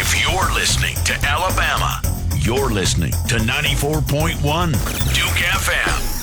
If you're listening to Alabama, you're listening to 94.1 Duke FM.